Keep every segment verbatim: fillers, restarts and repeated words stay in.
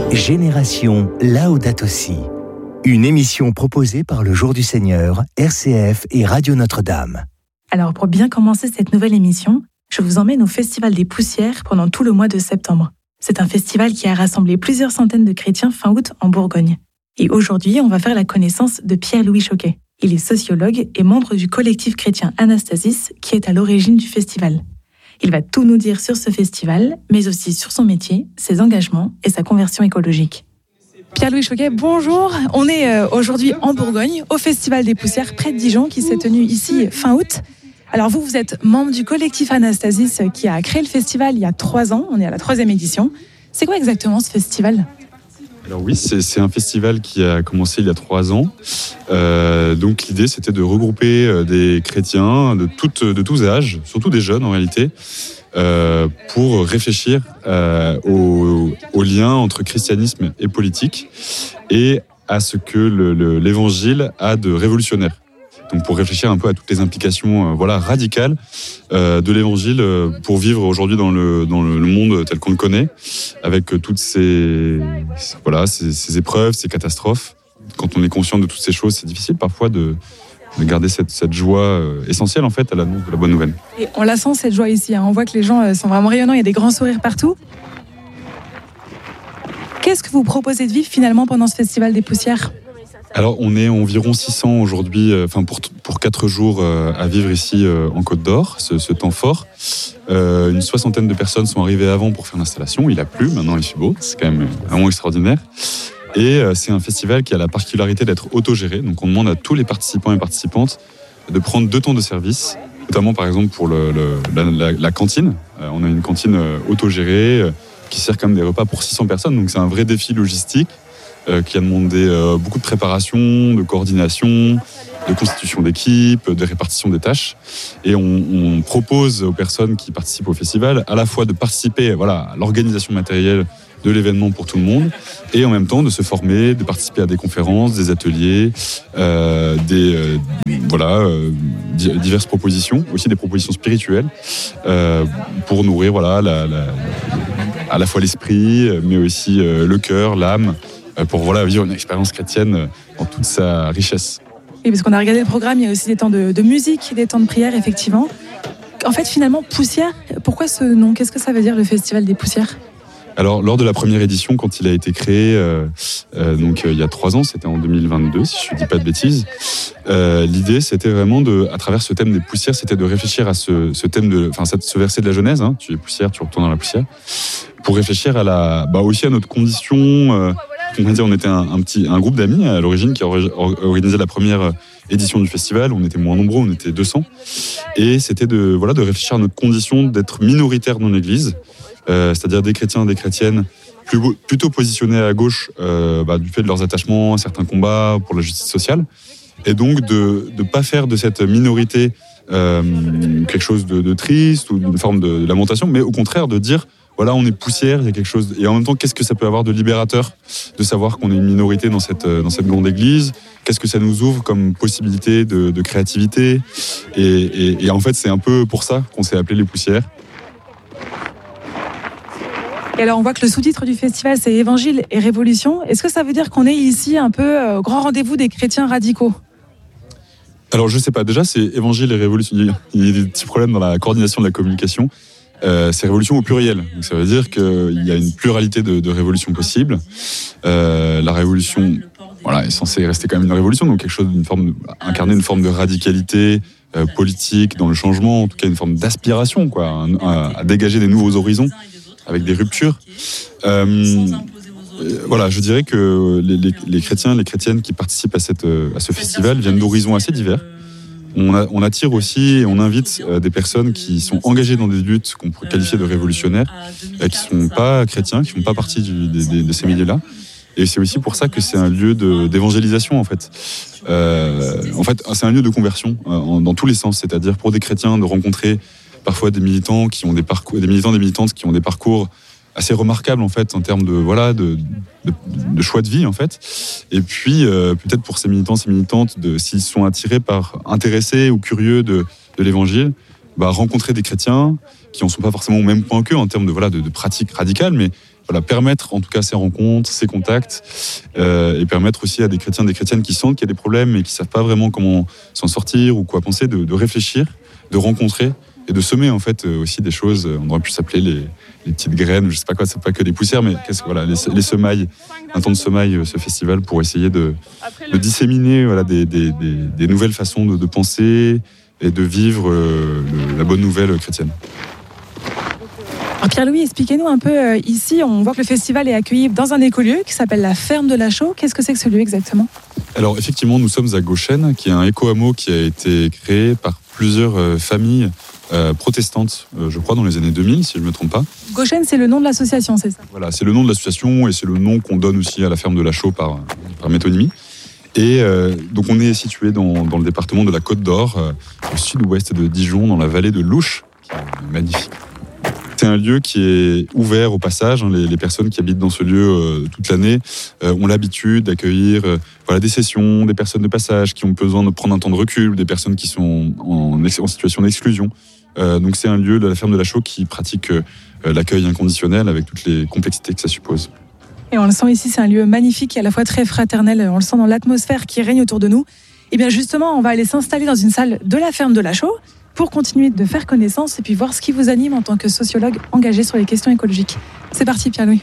Génération Laudato Si. Une émission proposée par le Jour du Seigneur, R C F et Radio Notre-Dame. Alors pour bien commencer cette nouvelle émission, je vous emmène au Festival des Poussières pendant tout le mois de septembre. C'est un festival qui a rassemblé plusieurs centaines de chrétiens fin août en Bourgogne. Et aujourd'hui, on va faire la connaissance de Pierre-Louis Choquet. Il est sociologue et membre du collectif chrétien Anastasis qui est à l'origine du festival. Il va tout nous dire sur ce festival, mais aussi sur son métier, ses engagements et sa conversion écologique. Pierre-Louis Choquet, bonjour. On est euh, aujourd'hui en Bourgogne, au Festival des Poussières, près de Dijon, qui s'est tenu ici fin août. Alors vous, vous êtes membre du collectif Anastasis qui a créé le festival il y a trois ans. On est à la troisième édition. C'est quoi exactement ce festival ? Alors oui, c'est, c'est un festival qui a commencé il y a trois ans. Euh, donc l'idée, c'était de regrouper euh, des chrétiens de, toutes, de tous âges, surtout des jeunes en réalité, euh, pour réfléchir euh, au, au lien entre christianisme et politique et à ce que le, le, l'évangile a de révolutionnaire. Donc pour réfléchir un peu à toutes les implications euh, voilà, radicales euh, de l'évangile euh, pour vivre aujourd'hui dans le, dans le monde tel qu'on le connaît, avec euh, toutes ces, voilà, ces, ces épreuves, ces catastrophes. Quand on est conscient de toutes ces choses, c'est difficile parfois de, de garder cette, cette joie euh, essentielle en fait à l'annonce de la bonne nouvelle. Et on la sent cette joie ici, hein. On voit que les gens euh, sont vraiment rayonnants, il y a des grands sourires partout. Qu'est-ce que vous proposez de vivre finalement pendant ce Festival des Poussières ? Alors, on est environ six cents aujourd'hui, euh, enfin pour pour quatre jours euh, à vivre ici euh, en Côte d'Or, ce, ce temps fort. Euh, une soixantaine de personnes sont arrivées avant pour faire l'installation. Il a plu, maintenant il fait beau, c'est quand même vraiment extraordinaire. Et euh, c'est un festival qui a la particularité d'être autogéré. Donc, on demande à tous les participants et participantes de prendre deux temps de service, notamment par exemple pour le, le, la, la, la cantine. Euh, on a une cantine euh, autogérée euh, qui sert comme des repas pour six cents personnes. Donc, c'est un vrai défi logistique. Euh, qui a demandé euh, beaucoup de préparation, de coordination, de constitution d'équipe, de répartition des tâches. Et on, on propose aux personnes qui participent au festival à la fois de participer voilà, à l'organisation matérielle de l'événement pour tout le monde et en même temps de se former, de participer à des conférences, des ateliers, euh, des, euh, voilà, euh, diverses propositions, aussi des propositions spirituelles euh, pour nourrir voilà, la, la, à la fois l'esprit, mais aussi euh, le cœur, l'âme, pour voilà, vivre une expérience chrétienne dans toute sa richesse. Oui, parce qu'on a regardé le programme, il y a aussi des temps de, de musique, des temps de prière, effectivement. En fait, finalement, Poussière, pourquoi ce nom ? Qu'est-ce que ça veut dire, le Festival des Poussières ? Alors, lors de la première édition, quand il a été créé, euh, euh, donc euh, il y a trois ans, c'était en deux mille vingt-deux, si je ne dis pas de bêtises, euh, l'idée, c'était vraiment, de, à travers ce thème des poussières, c'était de réfléchir à ce, ce thème, de, enfin, ce verset de la Genèse, hein, tu es poussière, tu retournes dans la poussière, pour réfléchir à la, bah, aussi à notre condition. Euh, on va dire, on était un, un petit, un groupe d'amis à l'origine qui a organisé la première édition du festival. On était moins nombreux, on était deux cents, et c'était de, voilà, de réfléchir à notre condition d'être minoritaire dans l'Église. Euh, c'est-à-dire des chrétiens, des chrétiennes plus, plutôt positionnés à gauche euh, bah, du fait de leurs attachements à certains combats pour la justice sociale, et donc de ne pas faire de cette minorité euh, quelque chose de, de triste ou une forme de, de lamentation, mais au contraire de dire voilà, on est poussière, il y a quelque chose, et en même temps, qu'est-ce que ça peut avoir de libérateur de savoir qu'on est une minorité dans cette, dans cette grande église ? Qu'est-ce que ça nous ouvre comme possibilité de, de créativité ? et, et, et en fait, c'est un peu pour ça qu'on s'est appelé les poussières. Et alors, on voit que le sous-titre du festival, c'est Évangile et Révolution. Est-ce que ça veut dire qu'on est ici un peu au grand rendez-vous des chrétiens radicaux ? Alors, je ne sais pas. Déjà, c'est Évangile et Révolution. Il y a des petits problèmes dans la coordination de la communication. Euh, c'est révolution au pluriel. Donc, ça veut dire qu'il y a une pluralité de, de révolutions possibles. Euh, la révolution voilà, est censée rester quand même une révolution, donc quelque chose d'une forme de, incarner une forme de radicalité euh, politique dans le changement, en tout cas une forme d'aspiration, quoi, à, à dégager des nouveaux horizons avec des ruptures. Euh, voilà, je dirais que les, les, les chrétiens, les chrétiennes qui participent à, cette, à ce festival viennent d'horizons assez divers. On, a, on attire aussi et on invite euh, des personnes qui sont engagées dans des luttes qu'on pourrait qualifier de révolutionnaires, euh, qui ne sont pas chrétiens, qui ne font pas partie du, de, de, de ces milieux-là. Et c'est aussi pour ça que c'est un lieu de, d'évangélisation, en fait. Euh, en fait, c'est un lieu de conversion euh, en, dans tous les sens, c'est-à-dire pour des chrétiens de rencontrer parfois des militants qui ont des parcours, des militants, des militantes qui ont des parcours assez remarquables en fait en termes de voilà de, de, de choix de vie en fait. Et puis euh, peut-être pour ces militants, ces militantes, de, s'ils sont attirés par, intéressés ou curieux de, de l'évangile, bah, rencontrer des chrétiens qui en sont pas forcément au même point qu'eux en termes de voilà de, de pratiques radicales, mais voilà, permettre en tout cas ces rencontres, ces contacts, euh, et permettre aussi à des chrétiens, des chrétiennes qui sentent qu'il y a des problèmes et qui savent pas vraiment comment s'en sortir ou quoi penser, de, de réfléchir, de rencontrer et de semer en fait aussi des choses. On aurait pu s'appeler les, les petites graines, je sais pas quoi, c'est pas que des poussières, mais qu'est-ce que voilà, les, les semailles, un temps de semailles, ce festival pour essayer de, de disséminer voilà des, des, des, des nouvelles façons de, de penser et de vivre euh, le, la bonne nouvelle chrétienne. Alors Pierre-Louis, expliquez-nous un peu, euh, ici on voit que le festival est accueilli dans un écolieu qui s'appelle la Ferme de la Chaux. Qu'est-ce que c'est que ce lieu exactement ? Alors effectivement, nous sommes à Goshen, qui est un éco-hameau qui a été créé par plusieurs euh, familles euh, protestantes, euh, je crois dans les années deux mille, si je ne me trompe pas. Goshen, c'est le nom de l'association, c'est ça ? Voilà, c'est le nom de l'association et c'est le nom qu'on donne aussi à la Ferme de la Chaux par, par métonymie. Et euh, donc on est situé dans, dans le département de la Côte d'Or, euh, au sud-ouest de Dijon, dans la vallée de l'Ouche, qui est magnifique. C'est un lieu qui est ouvert au passage. Les, les personnes qui habitent dans ce lieu euh, toute l'année euh, ont l'habitude d'accueillir euh, voilà, des sessions, des personnes de passage qui ont besoin de prendre un temps de recul, des personnes qui sont en, en situation d'exclusion. Euh, donc c'est un lieu de la Ferme de la Chaux qui pratique euh, l'accueil inconditionnel avec toutes les complexités que ça suppose. Et on le sent ici, c'est un lieu magnifique et à la fois très fraternel. On le sent dans l'atmosphère qui règne autour de nous. Et bien justement, on va aller s'installer dans une salle de la Ferme de la Chaux pour continuer de faire connaissance et puis voir ce qui vous anime en tant que sociologue engagé sur les questions écologiques. C'est parti, Pierre-Louis.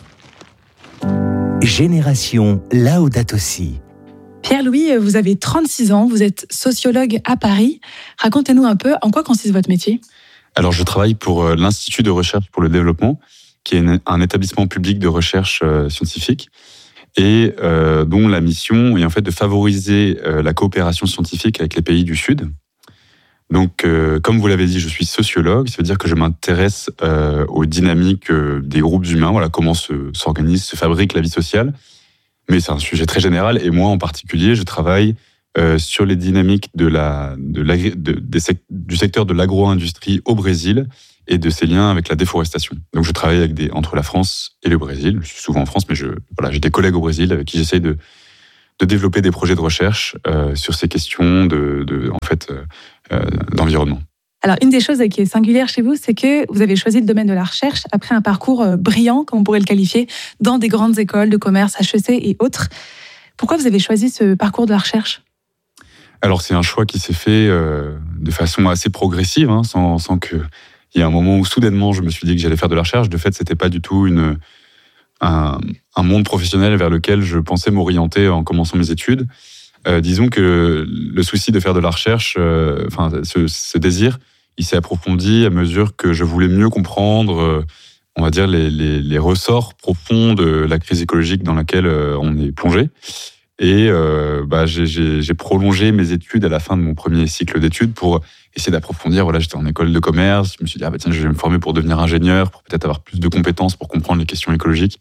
Génération Laudato Si. Pierre-Louis, vous avez trente-six ans, vous êtes sociologue à Paris. Racontez-nous un peu en quoi consiste votre métier. Alors, je travaille pour l'Institut de recherche pour le développement, qui est un établissement public de recherche scientifique et euh, dont la mission est en fait de favoriser euh, la coopération scientifique avec les pays du Sud. Donc, euh, comme vous l'avez dit, je suis sociologue, ça veut dire que je m'intéresse euh, aux dynamiques euh, des groupes humains, voilà, comment se, s'organise, se fabrique la vie sociale. Mais c'est un sujet très général, et moi en particulier, je travaille euh, sur les dynamiques de la, de de, des sec, du secteur de l'agro-industrie au Brésil et de ses liens avec la déforestation. Donc, je travaille avec des, entre la France et le Brésil. Je suis souvent en France, mais je, voilà, j'ai des collègues au Brésil avec qui j'essaye de de développer des projets de recherche euh, sur ces questions de, de, en fait, euh, d'environnement. Alors, une des choses qui est singulière chez vous, c'est que vous avez choisi le domaine de la recherche après un parcours brillant, comme on pourrait le qualifier, dans des grandes écoles de commerce, H E C et autres. Pourquoi vous avez choisi ce parcours de la recherche ? Alors, c'est un choix qui s'est fait euh, de façon assez progressive, hein, sans, sans qu'il y ait un moment où soudainement je me suis dit que j'allais faire de la recherche. De fait, c'était pas du tout une... Un, un monde professionnel vers lequel je pensais m'orienter en commençant mes études. Euh, disons que le souci de faire de la recherche, euh, enfin, ce, ce désir, il s'est approfondi à mesure que je voulais mieux comprendre, euh, on va dire, les, les, les ressorts profonds de la crise écologique dans laquelle euh, on est plongé. Et euh, bah, j'ai, j'ai, j'ai prolongé mes études à la fin de mon premier cycle d'études pour essayer d'approfondir. Voilà, j'étais en école de commerce, je me suis dit, ah bah tiens, je vais me former pour devenir ingénieur, pour peut-être avoir plus de compétences pour comprendre les questions écologiques.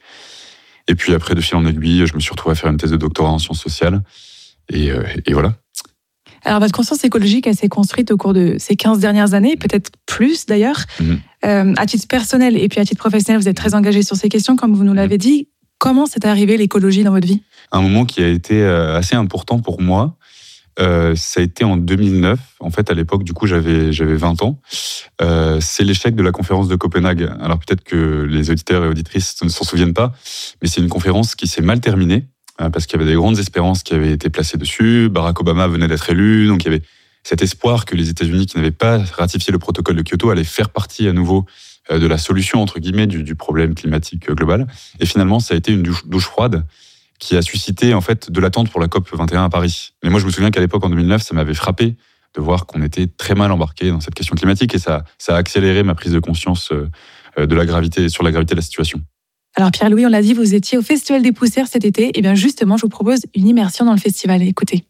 Et puis après, de fil en aiguille, je me suis retrouvé à faire une thèse de doctorat en sciences sociales. Et, euh, et voilà. Alors, votre conscience écologique, elle s'est construite au cours de ces quinze dernières années, peut-être plus d'ailleurs. Mmh. Euh, à titre personnel et puis à titre professionnel, vous êtes très engagé sur ces questions, comme vous nous l'avez dit. Comment c'est arrivé l'écologie dans votre vie ? Un moment qui a été assez important pour moi, euh, ça a été en deux mille neuf. En fait, à l'époque, du coup, j'avais, j'avais vingt ans. Euh, c'est l'échec de la conférence de Copenhague. Alors peut-être que les auditeurs et auditrices ne s'en souviennent pas, mais c'est une conférence qui s'est mal terminée, hein, parce qu'il y avait des grandes espérances qui avaient été placées dessus. Barack Obama venait d'être élu, donc il y avait cet espoir que les États-Unis, qui n'avaient pas ratifié le protocole de Kyoto, allaient faire partie à nouveau de la solution, entre guillemets, du, du problème climatique global. Et finalement, ça a été une douche, douche froide qui a suscité, en fait, de l'attente pour la COP vingt et un à Paris. Mais moi, je me souviens qu'à l'époque, en deux mille neuf, ça m'avait frappé de voir qu'on était très mal embarqué dans cette question climatique, et ça, ça a accéléré ma prise de conscience de la gravité, sur la gravité de la situation. Alors, Pierre-Louis, on l'a dit, vous étiez au Festival des Poussières cet été. Et bien, justement, je vous propose une immersion dans le festival. Écoutez.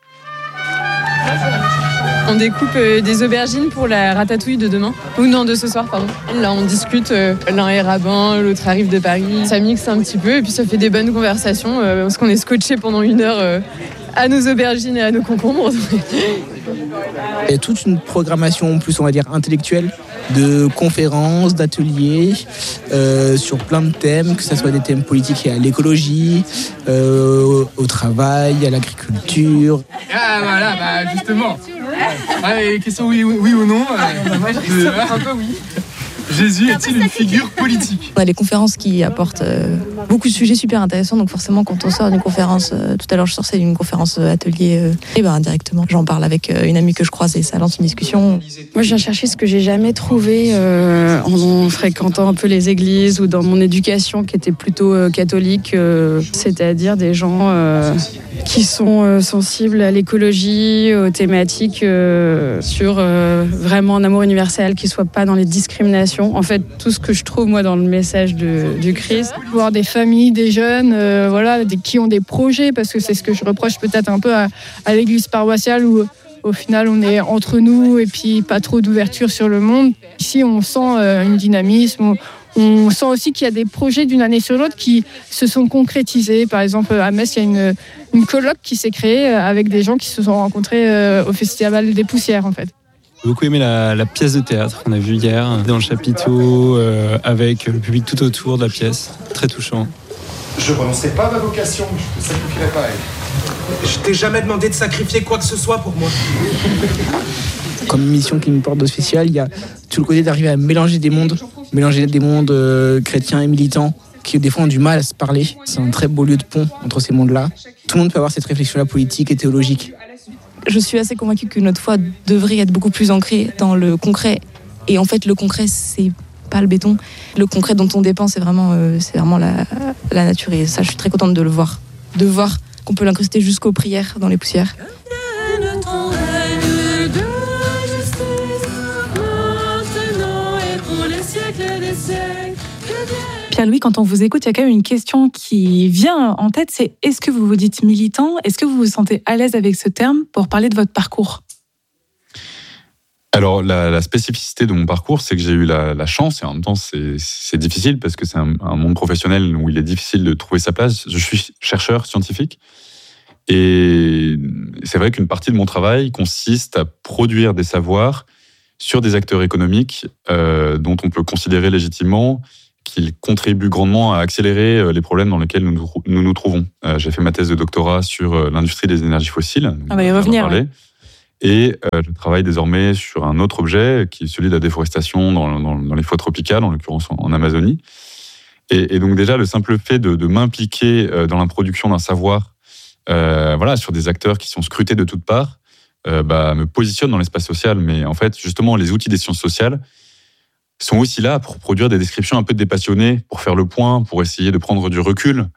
On découpe euh, des aubergines pour la ratatouille de demain. Ou non, de ce soir, pardon. Là, on discute. Euh, l'un est rabbin, l'autre arrive de Paris. Ça mixe un petit peu et puis ça fait des bonnes conversations euh, parce qu'on est scotché pendant une heure euh, à nos aubergines et à nos concombres. Il y a toute une programmation plus, on va dire, intellectuelle, de conférences, d'ateliers, euh, sur plein de thèmes, que ce soit des thèmes politiques et à l'écologie, euh, au travail, à l'agriculture. Ah voilà, bah justement. Ouais, question oui, oui, oui ou non. Euh, Moi, je réponds un peu oui. Jésus est-il une figure politique ? On a les conférences qui apportent euh, beaucoup de sujets super intéressants, donc forcément quand on sort d'une conférence, euh, tout à l'heure je sortais d'une conférence euh, atelier, euh, et ben directement j'en parle avec euh, une amie que je croise et ça lance une discussion. Moi je viens chercher ce que j'ai jamais trouvé euh, en, en fréquentant un peu les églises ou dans mon éducation qui était plutôt euh, catholique, euh, c'est-à-dire des gens euh, qui sont euh, sensibles à l'écologie, aux thématiques euh, sur euh, vraiment un amour universel qui soit pas dans les discriminations. En fait, tout ce que je trouve moi dans le message de, du Christ. Voir des familles, des jeunes, euh, voilà, des, qui ont des projets, parce que c'est ce que je reproche peut-être un peu à, à l'église paroissiale où au final on est entre nous et puis pas trop d'ouverture sur le monde. Ici on sent euh, une dynamisme, on, on sent aussi qu'il y a des projets d'une année sur l'autre qui se sont concrétisés. Par exemple à Metz il y a une, une colloque qui s'est créée avec des gens qui se sont rencontrés euh, au Festival des Poussières en fait. J'ai beaucoup aimé la, la pièce de théâtre qu'on a vue hier dans le chapiteau euh, avec le public tout autour de la pièce. Très touchant. Je ne renoncerai pas à ma vocation, je ne te sacrifierai pas à elle. Je t'ai jamais demandé de sacrifier quoi que ce soit pour moi. Comme mission qui me porte de spécial, il y a tout le côté d'arriver à mélanger des mondes, mélanger des mondes euh, chrétiens et militants qui des fois ont du mal à se parler. C'est un très beau lieu de pont entre ces mondes-là. Tout le monde peut avoir cette réflexion-là politique et théologique. Je suis assez convaincue que notre foi devrait être beaucoup plus ancrée dans le concret. Et en fait, le concret, c'est pas le béton. Le concret dont on dépend, c'est vraiment, euh, c'est vraiment la, la nature. Et ça, je suis très contente de le voir. De voir qu'on peut l'incruster jusqu'aux prières dans les poussières. Pierre-Louis, quand on vous écoute, il y a quand même une question qui vient en tête, c'est est-ce que vous vous dites militant ? Est-ce que vous vous sentez à l'aise avec ce terme pour parler de votre parcours ? Alors, la, la spécificité de mon parcours, c'est que j'ai eu la, la chance, et en même temps, c'est, c'est difficile parce que c'est un, un monde professionnel où il est difficile de trouver sa place. Je suis chercheur scientifique et c'est vrai qu'une partie de mon travail consiste à produire des savoirs sur des acteurs économiques euh, dont on peut considérer légitimement qu'ils contribuent grandement à accélérer les problèmes dans lesquels nous nous, nous, nous trouvons. Euh, j'ai fait ma thèse de doctorat sur l'industrie des énergies fossiles. On va y revenir. Ouais. Et euh, je travaille désormais sur un autre objet qui est celui de la déforestation dans, dans, dans les forêts tropicales, en l'occurrence en, en Amazonie. Et, et donc déjà, le simple fait de, de m'impliquer dans la production d'un savoir euh, voilà, sur des acteurs qui sont scrutés de toutes parts, euh, bah, me positionne dans l'espace social. Mais en fait, justement, les outils des sciences sociales sont aussi là pour produire des descriptions un peu dépassionnées, pour faire le point, pour essayer de prendre du recul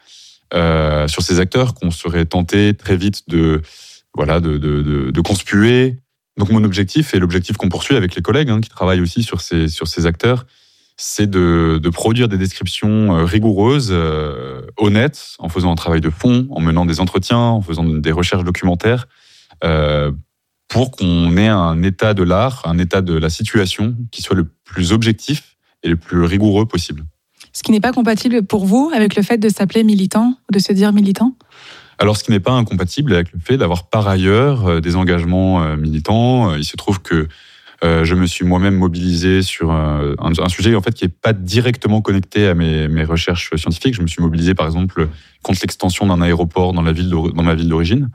euh, sur ces acteurs qu'on serait tenté très vite de, voilà, de, de, de, de conspuer. Donc mon objectif, et l'objectif qu'on poursuit avec les collègues hein, qui travaillent aussi sur ces, sur ces acteurs, c'est de, de produire des descriptions rigoureuses, euh, honnêtes, en faisant un travail de fond, en menant des entretiens, en faisant des recherches documentaires, euh, pour qu'on ait un état de l'art, un état de la situation qui soit le plus objectif et le plus rigoureux possible. Ce qui n'est pas compatible pour vous avec le fait de s'appeler militant, ou de se dire militant ? Alors, ce qui n'est pas incompatible avec le fait d'avoir par ailleurs des engagements militants. Il se trouve que euh, je me suis moi-même mobilisé sur un, un sujet en fait, qui n'est pas directement connecté à mes, mes recherches scientifiques. Je me suis mobilisé, par exemple, contre l'extension d'un aéroport dans, la ville dans ma ville d'origine,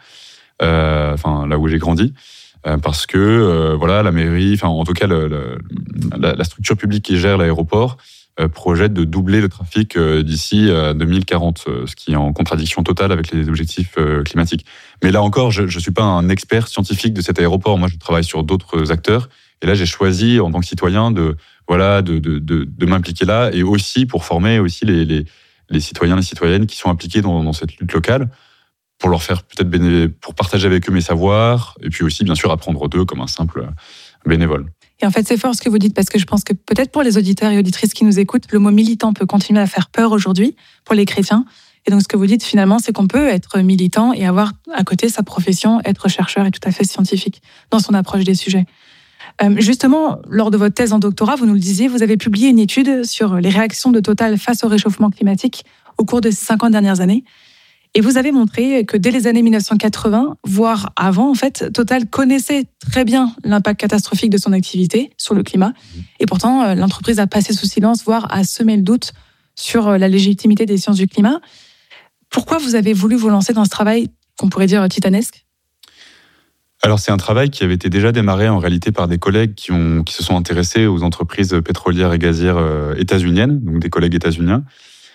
euh, enfin, là où j'ai grandi. Parce que euh, voilà, la mairie, enfin en tout cas le, le, la, la structure publique qui gère l'aéroport euh, projette de doubler le trafic euh, d'ici euh, deux mille quarante, euh, ce qui est en contradiction totale avec les objectifs euh, climatiques. Mais là encore, je ne suis pas un expert scientifique de cet aéroport. Moi, je travaille sur d'autres acteurs. Et là, j'ai choisi en tant que citoyen de voilà de, de, de, de m'impliquer là, et aussi pour former aussi les, les, les citoyens, les citoyennes qui sont impliqués dans, dans cette lutte locale, pour leur faire peut-être béné... pour partager avec eux mes savoirs, et puis aussi, bien sûr, apprendre d'eux comme un simple bénévole. Et en fait, c'est fort ce que vous dites, parce que je pense que peut-être pour les auditeurs et auditrices qui nous écoutent, le mot militant peut continuer à faire peur aujourd'hui pour les chrétiens. Et donc, ce que vous dites finalement, c'est qu'on peut être militant et avoir à côté sa profession, être chercheur et tout à fait scientifique dans son approche des sujets. Euh, justement, lors de votre thèse en doctorat, vous nous le disiez, vous avez publié une étude sur les réactions de Total face au réchauffement climatique au cours de ces cinquante dernières années. Et vous avez montré que dès les années mille neuf cent quatre-vingts, voire avant, en fait, Total connaissait très bien l'impact catastrophique de son activité sur le climat. Et pourtant, l'entreprise a passé sous silence, voire a semé le doute sur la légitimité des sciences du climat. Pourquoi vous avez voulu vous lancer dans ce travail qu'on pourrait dire titanesque ? Alors c'est un travail qui avait été déjà démarré en réalité par des collègues qui, ont, qui se sont intéressés aux entreprises pétrolières et gazières euh, états-uniennes, donc des collègues états-uniens.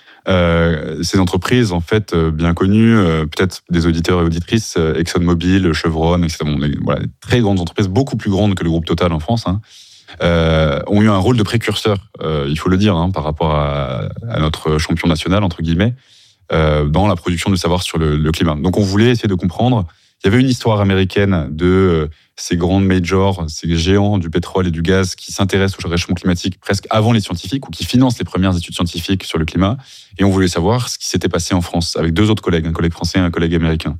Euh, ces entreprises, en fait, euh, bien connues, euh, peut-être des auditeurs et auditrices, euh, ExxonMobil, Chevron, et cetera. Bon, les, voilà, très grandes entreprises, beaucoup plus grandes que le groupe Total en France, hein, euh, ont eu un rôle de précurseur, euh, il faut le dire, hein, par rapport à, à notre champion national, entre guillemets, euh, dans la production de savoir sur le, le climat. Donc on voulait essayer de comprendre. Il y avait une histoire américaine de euh, ces grandes majors, ces géants du pétrole et du gaz qui s'intéressent au réchauffement climatique presque avant les scientifiques ou qui financent les premières études scientifiques sur le climat. Et on voulait savoir ce qui s'était passé en France avec deux autres collègues, un collègue français et un collègue américain.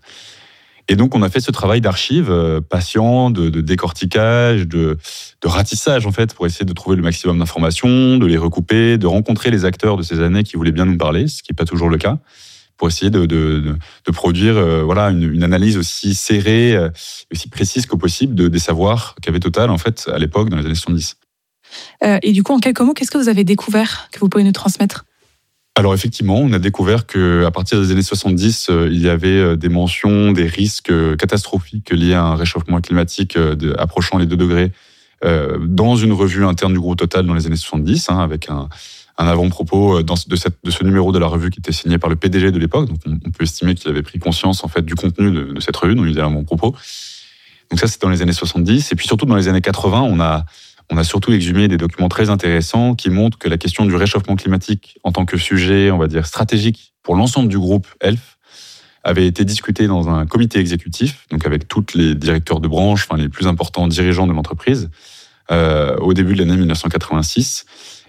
Et donc on a fait ce travail d'archives euh, patient, de, de décortiquage, de, de ratissage en fait, pour essayer de trouver le maximum d'informations, de les recouper, de rencontrer les acteurs de ces années qui voulaient bien nous parler, ce qui n'est pas toujours le cas, pour essayer de, de, de produire euh, voilà, une, une analyse aussi serrée, euh, aussi précise que possible de, des savoirs qu'avait Total en fait, à l'époque, dans les années soixante-dix. Euh, et du coup, en quelques mots, qu'est-ce que vous avez découvert que vous pouvez nous transmettre ? Alors effectivement, on a découvert qu'à partir des années soixante-dix, euh, il y avait euh, des mentions, des risques euh, catastrophiques liés à un réchauffement climatique euh, de, approchant les deux degrés euh, dans une revue interne du groupe Total dans les années soixante-dix, hein, avec un... un avant-propos dans, de, cette, de ce numéro de la revue qui était signé par le P D G de l'époque. Donc, on, on peut estimer qu'il avait pris conscience, en fait, du contenu de, de cette revue, dont il faisait l'avant-propos. Donc, ça, c'est dans les années soixante-dix. Et puis, surtout, dans les années quatre-vingts, on a, on a surtout exhumé des documents très intéressants qui montrent que la question du réchauffement climatique, en tant que sujet, on va dire, stratégique pour l'ensemble du groupe E L F, avait été discutée dans un comité exécutif, donc avec tous les directeurs de branche, enfin, les plus importants dirigeants de l'entreprise, euh, au début de l'année dix-neuf cent quatre-vingt-six.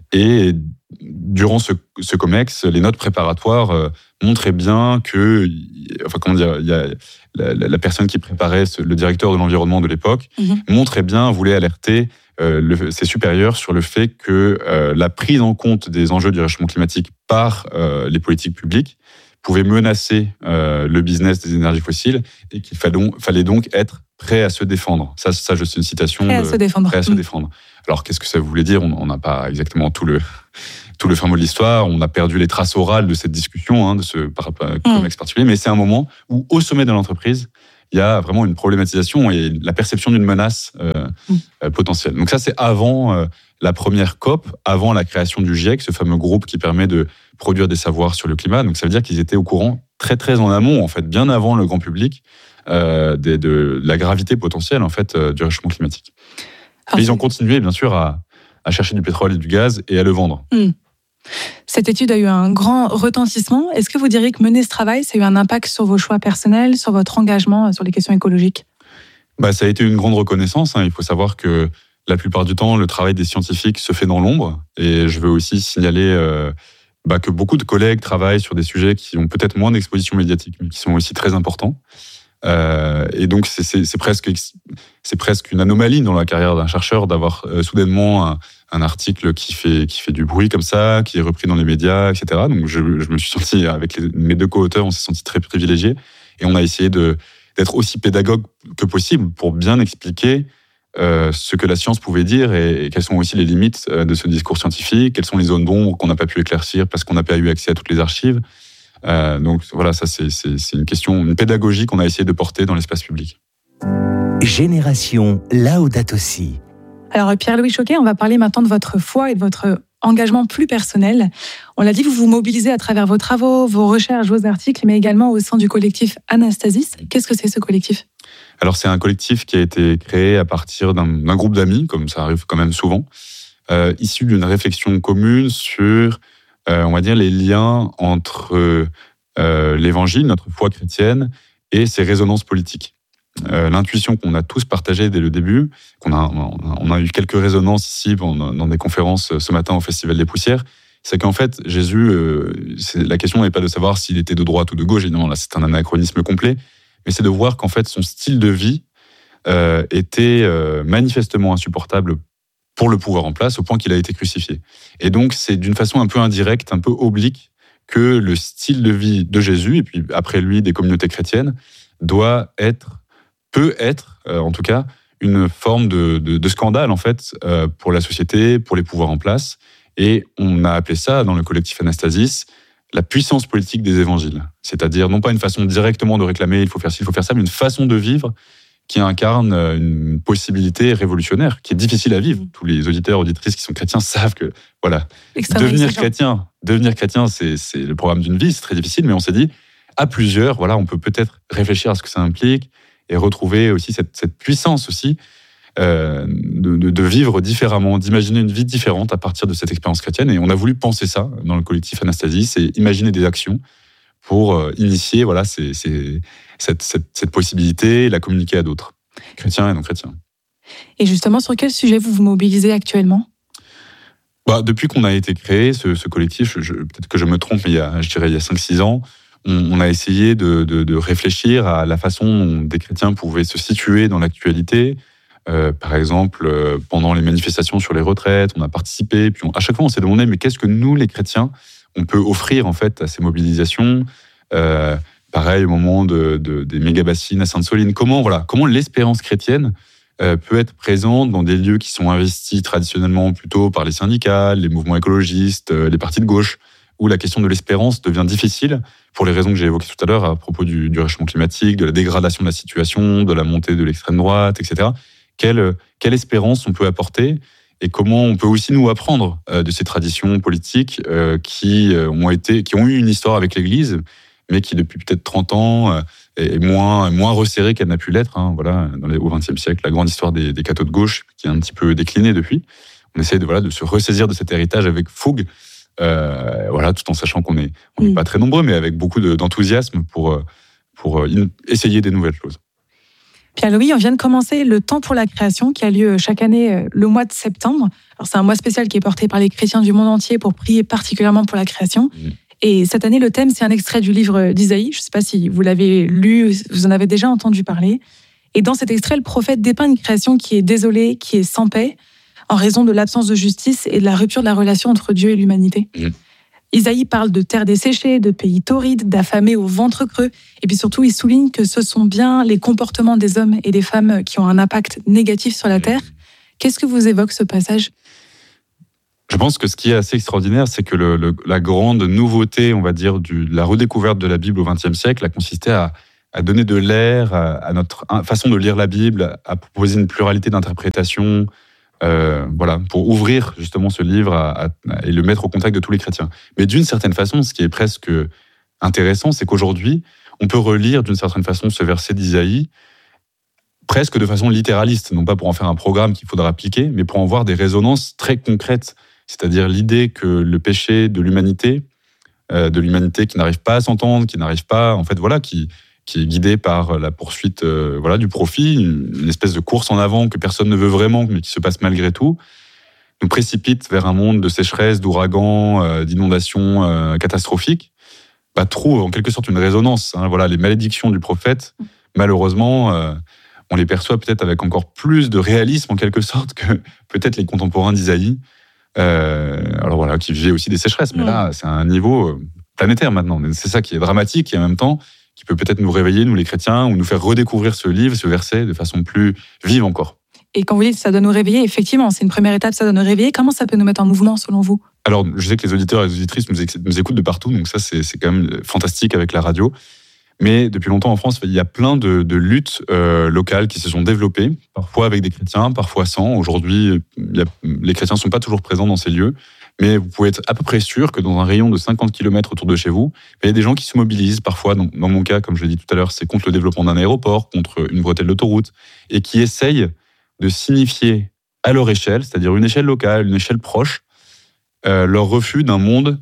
Et durant ce, ce COMEX, les notes préparatoires euh, montraient bien que, enfin comment dire, il y a la, la personne qui préparait, ce, le directeur de l'environnement de l'époque, mmh. montrait bien, voulait alerter euh, le, ses supérieurs sur le fait que euh, la prise en compte des enjeux du réchauffement climatique par euh, les politiques publiques pouvait menacer euh, le business des énergies fossiles et qu'il fallait, fallait donc être prêt à se défendre. Ça, ça je sais une citation. Prêt à de, se défendre. Prêt à se mmh. défendre. Alors, qu'est-ce que ça voulait dire ? On n'a pas exactement tout le, tout le fin mot de l'histoire. On a perdu les traces orales de cette discussion, hein, de ce COMEX particulier. Mais c'est un moment où, au sommet de l'entreprise, il y a vraiment une problématisation et la perception d'une menace euh, mmh. euh, potentielle. Donc ça, c'est avant euh, la première C O P, avant la création du GIEC, ce fameux groupe qui permet de produire des savoirs sur le climat. Donc ça veut dire qu'ils étaient au courant très très en amont, en fait, bien avant le grand public, euh, de, de la gravité potentielle en fait euh, du réchauffement climatique. Et ils ont continué, bien sûr, à, à chercher du pétrole et du gaz et à le vendre. Mmh. Cette étude a eu un grand retentissement. Est-ce que vous diriez que mener ce travail, ça a eu un impact sur vos choix personnels, sur votre engagement sur les questions écologiques ? Bah, ça a été une grande reconnaissance. Hein. Il faut savoir que la plupart du temps, le travail des scientifiques se fait dans l'ombre. Et je veux aussi signaler euh, bah, que beaucoup de collègues travaillent sur des sujets qui ont peut-être moins d'exposition médiatique, mais qui sont aussi très importants. Euh, et donc, c'est, c'est, c'est, presque, c'est presque une anomalie dans la carrière d'un chercheur d'avoir euh, soudainement un, un article qui fait, qui fait du bruit comme ça, qui est repris dans les médias, et cetera. Donc, je, je me suis senti, avec les, mes deux co-auteurs, on s'est senti très privilégiés. Et on a essayé de, d'être aussi pédagogue que possible pour bien expliquer euh, ce que la science pouvait dire et, et quelles sont aussi les limites de ce discours scientifique, quelles sont les zones d'ombre qu'on n'a pas pu éclaircir parce qu'on n'a pas eu accès à toutes les archives. Euh, donc voilà, ça c'est, c'est, c'est une question, une pédagogie qu'on a essayé de porter dans l'espace public. Génération Laudato Si. Alors Pierre-Louis Choquet, on va parler maintenant de votre foi et de votre engagement plus personnel. On l'a dit, vous vous mobilisez à travers vos travaux, vos recherches, vos articles, mais également au sein du collectif Anastasis. Qu'est-ce que c'est ce collectif ? Alors c'est un collectif qui a été créé à partir d'un, d'un groupe d'amis, comme ça arrive quand même souvent, euh, issu d'une réflexion commune sur Euh, on va dire, les liens entre euh, l'évangile, notre foi chrétienne, et ses résonances politiques. Euh, l'intuition qu'on a tous partagée dès le début, qu'on a, on a eu quelques résonances ici dans des conférences ce matin au Festival des Poussières, c'est qu'en fait, Jésus, euh, c'est, la question n'est pas de savoir s'il était de droite ou de gauche, évidemment, là c'est un anachronisme complet, mais c'est de voir qu'en fait, son style de vie euh, était euh, manifestement insupportable pour le pouvoir en place, au point qu'il a été crucifié. Et donc, c'est d'une façon un peu indirecte, un peu oblique, que le style de vie de Jésus, et puis après lui, des communautés chrétiennes, doit être, peut être, euh, en tout cas, une forme de, de, de scandale, en fait, euh, pour la société, pour les pouvoirs en place. Et on a appelé ça, dans le collectif Anastasis, la puissance politique des évangiles. C'est-à-dire, non pas une façon directement de réclamer « il faut faire ci, il faut faire ça », mais une façon de vivre qui incarne une possibilité révolutionnaire, qui est difficile à vivre. Tous les auditeurs, auditrices qui sont chrétiens savent que, voilà, devenir chrétien, devenir chrétien, c'est, c'est le programme d'une vie, c'est très difficile, mais on s'est dit, à plusieurs, voilà, on peut peut-être réfléchir à ce que ça implique et retrouver aussi cette, cette puissance aussi euh, de, de, de vivre différemment, d'imaginer une vie différente à partir de cette expérience chrétienne. Et on a voulu penser ça dans le collectif Anastasie, c'est imaginer des actions pour euh, initier, voilà, c'est, c'est, cette, cette, cette possibilité et la communiquer à d'autres, chrétiens et non chrétiens. Et justement, sur quel sujet vous vous mobilisez actuellement ? Bah, depuis qu'on a été créé, ce, ce collectif, je, peut-être que je me trompe, mais il y a, je dirais il y a cinq six ans, on, on a essayé de, de, de réfléchir à la façon dont des chrétiens pouvaient se situer dans l'actualité. Euh, par exemple, euh, pendant les manifestations sur les retraites, on a participé, puis on, à chaque fois on s'est demandé, mais qu'est-ce que nous, les chrétiens, on peut offrir en fait à ces mobilisations, euh, pareil au moment de, de, des méga-bassines à Sainte-Soline. Comment, voilà, comment l'espérance chrétienne euh, peut être présente dans des lieux qui sont investis traditionnellement plutôt par les syndicats, les mouvements écologistes, euh, les partis de gauche, où la question de l'espérance devient difficile pour les raisons que j'ai évoquées tout à l'heure à propos du, du réchauffement climatique, de la dégradation de la situation, de la montée de l'extrême droite, et cetera. Quelle, quelle espérance on peut apporter et comment on peut aussi nous apprendre euh, de ces traditions politiques euh, qui, euh, ont été, qui ont eu une histoire avec l'Église, mais qui depuis peut-être trente ans euh, est moins, moins resserrée qu'elle n'a pu l'être. Hein, voilà, dans les, au vingtième siècle, la grande histoire des, des cathos de gauche qui a un petit peu décliné depuis. On essaie de, voilà, de se ressaisir de cet héritage avec fougue, euh, voilà, tout en sachant qu'on n'est on n'est pas très nombreux, mais avec beaucoup de, d'enthousiasme pour, pour essayer des nouvelles choses. Pierre-Louis, on vient de commencer le Temps pour la création qui a lieu chaque année le mois de septembre. Alors, c'est un mois spécial qui est porté par les chrétiens du monde entier pour prier particulièrement pour la création. Mmh. Et cette année, le thème, c'est un extrait du livre d'Isaïe. Je ne sais pas si vous l'avez lu, vous en avez déjà entendu parler. Et dans cet extrait, le prophète dépeint une création qui est désolée, qui est sans paix, en raison de l'absence de justice et de la rupture de la relation entre Dieu et l'humanité. Mmh. Isaïe parle de terres desséchées, de pays torrides, d'affamés au ventre creux. Et puis surtout, il souligne que ce sont bien les comportements des hommes et des femmes qui ont un impact négatif sur la terre. Qu'est-ce que vous évoque ce passage ? Je pense que ce qui est assez extraordinaire, c'est que le, le, la grande nouveauté, on va dire, du, la redécouverte de la Bible au vingtième siècle a consisté à, à donner de l'air à, à notre façon de lire la Bible, à proposer une pluralité d'interprétations, Euh, voilà, pour ouvrir justement ce livre à, à, et le mettre au contact de tous les chrétiens. Mais d'une certaine façon, ce qui est presque intéressant, c'est qu'aujourd'hui, on peut relire d'une certaine façon ce verset d'Isaïe presque de façon littéraliste, non pas pour en faire un programme qu'il faudra appliquer, mais pour en voir des résonances très concrètes, c'est-à-dire l'idée que le péché de l'humanité, euh, de l'humanité qui n'arrive pas à s'entendre, qui n'arrive pas, en fait, voilà, qui qui est guidé par la poursuite euh, voilà, du profit, une espèce de course en avant que personne ne veut vraiment, mais qui se passe malgré tout, nous précipite vers un monde de sécheresse, d'ouragans, euh, d'inondations euh, catastrophiques, bah, trouve en quelque sorte une résonance. Hein, voilà, les malédictions du prophète, malheureusement, euh, on les perçoit peut-être avec encore plus de réalisme en quelque sorte que peut-être les contemporains d'Isaïe, euh, alors voilà, qui vivaient aussi des sécheresses, mais là, c'est à un niveau planétaire maintenant. C'est ça qui est dramatique et en même temps, qui peut peut-être nous réveiller, nous les chrétiens, ou nous faire redécouvrir ce livre, ce verset, de façon plus vive encore. Et quand vous dites que ça doit nous réveiller, effectivement, c'est une première étape, ça doit nous réveiller. Comment ça peut nous mettre en mouvement, selon vous ? Alors, je sais que les auditeurs et les auditrices nous, éc- nous écoutent de partout, donc ça, c'est, c'est quand même fantastique avec la radio. Mais depuis longtemps en France, il y a plein de, de luttes euh, locales qui se sont développées, parfois avec des chrétiens, parfois sans. Aujourd'hui, il y a, les chrétiens ne sont pas toujours présents dans ces lieux. Mais vous pouvez être à peu près sûr que dans un rayon de cinquante kilomètres autour de chez vous, il y a des gens qui se mobilisent, parfois, dans, dans mon cas, comme je l'ai dit tout à l'heure, c'est contre le développement d'un aéroport, contre une bretelle d'autoroute, et qui essayent de signifier à leur échelle, c'est-à-dire une échelle locale, une échelle proche, euh, leur refus d'un monde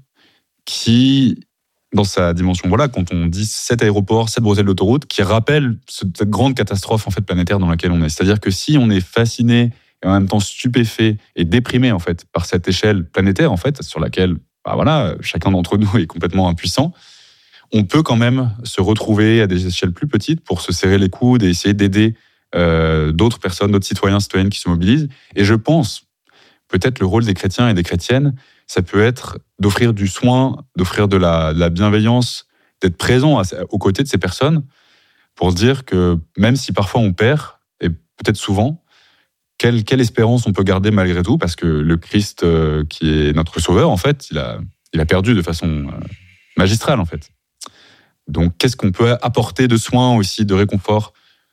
qui, dans sa dimension, voilà, quand on dit cet aéroport, cette bretelle d'autoroute, qui rappelle cette grande catastrophe en fait, planétaire dans laquelle on est. C'est-à-dire que si on est fasciné et en même temps stupéfait et déprimé en fait par cette échelle planétaire en fait sur laquelle bah voilà chacun d'entre nous est complètement impuissant, on peut quand même se retrouver à des échelles plus petites pour se serrer les coudes et essayer d'aider euh, d'autres personnes, d'autres citoyens, citoyennes qui se mobilisent. Et je pense peut-être le rôle des chrétiens et des chrétiennes, ça peut être d'offrir du soin, d'offrir de la, de la bienveillance, d'être présent à, aux côtés de ces personnes pour se dire que même si parfois on perd et peut-être souvent, Quelle, quelle espérance on peut garder malgré tout, parce que le Christ, euh, qui est notre sauveur, en fait, il a, il a perdu de façon euh, magistrale, en fait. Donc, qu'est-ce qu'on peut apporter de soins aussi, de réconfort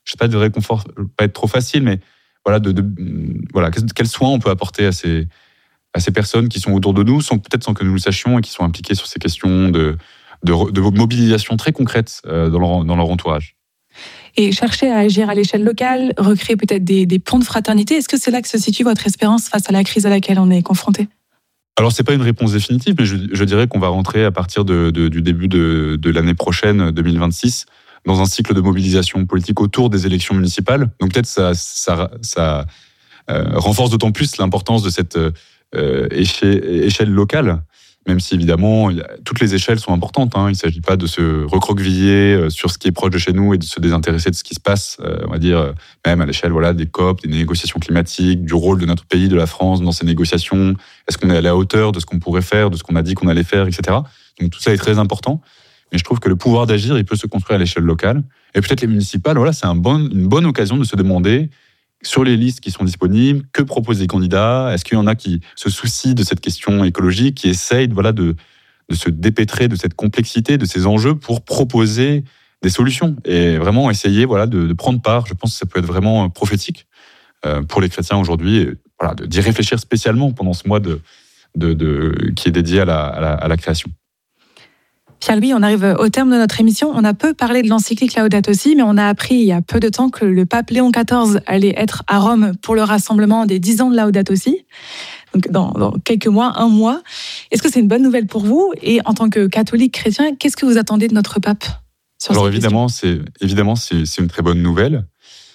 je sais pas, de réconfort, pas être trop facile, mais voilà, de, de voilà, quels soins on peut apporter à ces à ces personnes qui sont autour de nous, sans, peut-être sans que nous le sachions, et qui sont impliquées sur ces questions de, de, de mobilisation très concrètes euh, dans, leur, dans leur entourage. Et chercher à agir à l'échelle locale, recréer peut-être des, des ponts de fraternité, est-ce que c'est là que se situe votre espérance face à la crise à laquelle on est confronté ? Alors, c'est pas une réponse définitive, mais je, je dirais qu'on va rentrer à partir de, de, du début de, de l'année prochaine, deux mille vingt-six, dans un cycle de mobilisation politique autour des élections municipales. Donc peut-être ça, ça, ça euh, renforce d'autant plus l'importance de cette euh, échelle, échelle locale, même si évidemment toutes les échelles sont importantes. Hein. Il ne s'agit pas de se recroqueviller sur ce qui est proche de chez nous et de se désintéresser de ce qui se passe, euh, on va dire, même à l'échelle voilà, des C O P, des négociations climatiques, du rôle de notre pays, de la France dans ces négociations. Est-ce qu'on est à la hauteur de ce qu'on pourrait faire, de ce qu'on a dit qu'on allait faire, et cetera. Donc tout ça est très important. Mais je trouve que le pouvoir d'agir, il peut se construire à l'échelle locale. Et peut-être les municipales, voilà, c'est un bon, une bonne occasion de se demander, sur les listes qui sont disponibles, que proposent les candidats ? Est-ce qu'il y en a qui se soucient de cette question écologique, qui essayent voilà, de, de se dépêtrer de cette complexité, de ces enjeux, pour proposer des solutions ? Et vraiment essayer voilà, de, de prendre part. Je pense que ça peut être vraiment prophétique euh, pour les chrétiens aujourd'hui, et, voilà, d'y réfléchir spécialement pendant ce mois de, de, de, qui est dédié à la, à la, à la création. Pierre-Louis, on arrive au terme de notre émission. On a peu parlé de l'encyclique Laudato Si, mais on a appris il y a peu de temps que le pape Léon quatorze allait être à Rome pour le rassemblement des dix ans de Laudato Si. Donc dans, dans quelques mois, un mois. Est-ce que c'est une bonne nouvelle pour vous ? Et en tant que catholique chrétien, qu'est-ce que vous attendez de notre pape sur Alors cette évidemment, c'est, évidemment c'est, c'est une très bonne nouvelle.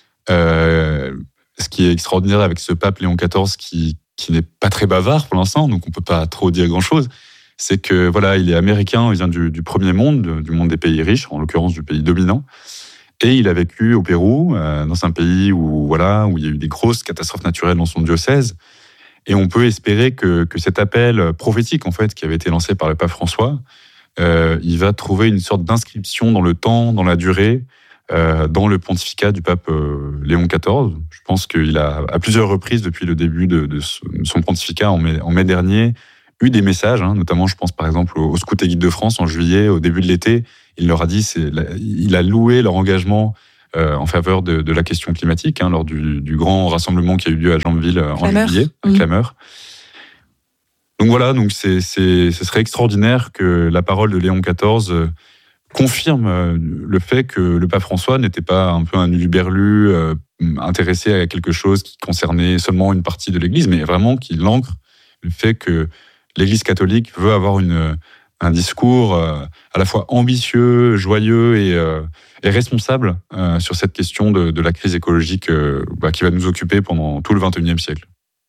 Euh, ce qui est extraordinaire avec ce pape Léon quatorze, qui, qui n'est pas très bavard pour l'instant, donc on ne peut pas trop dire grand-chose, c'est que voilà, il est américain, il vient du, du premier monde, du monde des pays riches, en l'occurrence du pays dominant, et il a vécu au Pérou, euh, dans un pays où voilà, où il y a eu des grosses catastrophes naturelles dans son diocèse, et on peut espérer que, que cet appel prophétique en fait, qui avait été lancé par le pape François, euh, il va trouver une sorte d'inscription dans le temps, dans la durée, euh, dans le pontificat du pape euh, Léon quatorze. Je pense qu'il a, à plusieurs reprises depuis le début de, de son pontificat en mai, en mai dernier, eu des messages, hein, notamment je pense par exemple aux Scouts et Guides de France en juillet, au début de l'été, il leur a dit, c'est, il a loué leur engagement euh, en faveur de, de la question climatique, hein, lors du, du grand rassemblement qui a eu lieu à Jambeville en Clameur. juillet, à mmh. Clameur. Donc voilà, donc c'est, c'est, ce serait extraordinaire que la parole de Léon quatorze euh, confirme euh, le fait que le pape François n'était pas un peu un uluberlu euh, intéressé à quelque chose qui concernait seulement une partie de l'Église, mais vraiment qu'il ancre le fait que l'Église catholique veut avoir une, un discours euh, à la fois ambitieux, joyeux et, euh, et responsable euh, sur cette question de, de la crise écologique euh, bah, qui va nous occuper pendant tout le vingt et unième siècle.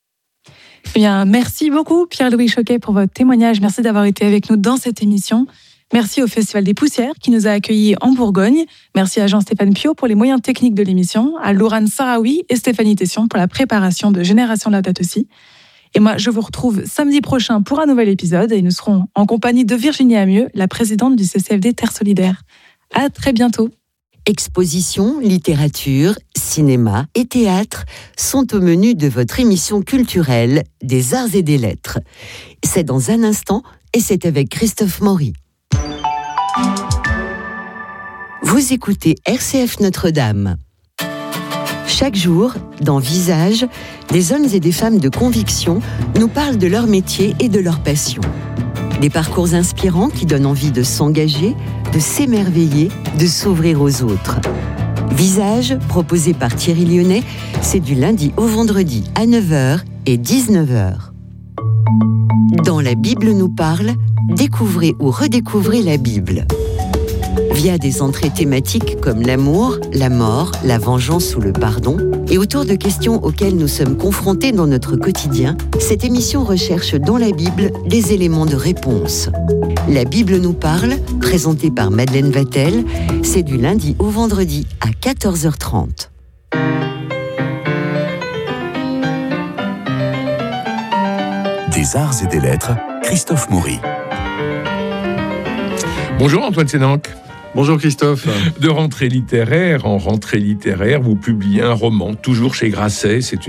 Eh bien, merci beaucoup Pierre-Louis Choquet pour votre témoignage. Merci d'avoir été avec nous dans cette émission. Merci au Festival des Poussières qui nous a accueillis en Bourgogne. Merci à Jean-Stéphane Pio pour les moyens techniques de l'émission, à Laurane Sarawi et Stéphanie Tession pour la préparation de Génération Laudato Si. Et moi, je vous retrouve samedi prochain pour un nouvel épisode et nous serons en compagnie de Virginie Amieux, la présidente du C C F D Terre Solidaire. À très bientôt. Expositions, littérature, cinéma et théâtre sont au menu de votre émission culturelle des Arts et des Lettres. C'est dans un instant et c'est avec Christophe Maury. Vous écoutez R C F Notre-Dame. Chaque jour, dans Visage, des hommes et des femmes de conviction nous parlent de leur métier et de leur passion. Des parcours inspirants qui donnent envie de s'engager, de s'émerveiller, de s'ouvrir aux autres. Visage, proposé par Thierry Lyonnais, c'est du lundi au vendredi à neuf heures et dix-neuf heures. Dans La Bible nous parle, découvrez ou redécouvrez la Bible. Via des entrées thématiques comme l'amour, la mort, la vengeance ou le pardon, et autour de questions auxquelles nous sommes confrontés dans notre quotidien, cette émission recherche dans la Bible des éléments de réponse. La Bible nous parle, présentée par Madeleine Vatel, c'est du lundi au vendredi à quatorze heures trente. Des Arts et des Lettres, Christophe Maury. Bonjour Antoine Sénanque. Bonjour Christophe. De rentrée littéraire en rentrée littéraire, vous publiez un roman, toujours chez Grasset. C'est une